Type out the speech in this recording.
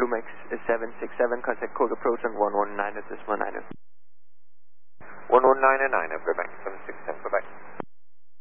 Lumex 767, contact code approach on 119 at this 190. 119 at 9, Quebec 767, Quebec.